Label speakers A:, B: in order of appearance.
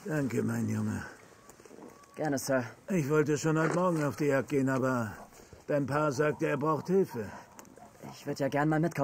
A: Danke, mein Junge.
B: Gerne, Sir.
A: Ich wollte schon heute Morgen auf die Jagd gehen, aber dein Pa sagte, er braucht Hilfe.
B: Ich würde ja gern mal mitkommen.